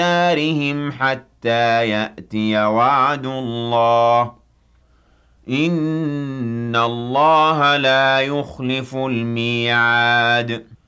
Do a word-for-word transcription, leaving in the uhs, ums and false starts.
دارهم حتى يأتي وعد الله إن الله لا يخلف الميعاد